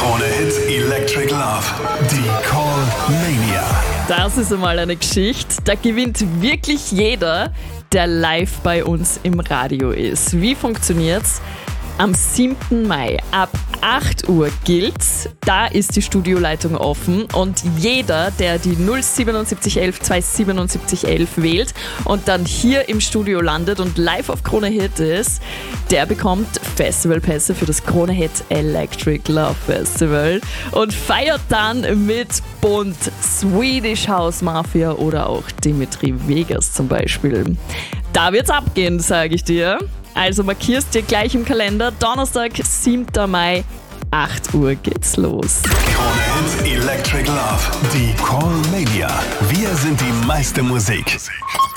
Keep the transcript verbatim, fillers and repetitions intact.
Krone Hits Electric Love. Die Call Mania. Das ist einmal eine Geschichte. Da gewinnt wirklich jeder, der live bei uns im Radio ist. Wie funktioniert's? Am siebten Mai ab acht Uhr gilt's. Da ist die Studioleitung offen und jeder, der die null siebenundsiebzig elf zweihundertsiebenundsiebzig elf wählt und dann hier im Studio landet und live auf Krone Hit ist, der bekommt Festivalpässe für das Krone Hit Electric Love Festival und feiert dann mit Bund, Swedish House Mafia oder auch Dimitri Vegas zum Beispiel. Da wird's abgehen, sage ich dir. Also markierst dir gleich im Kalender, Donnerstag, siebten Mai, acht Uhr geht's los. Krone Hits Electric Love. Die Call Mania. Wir sind die meiste Musik.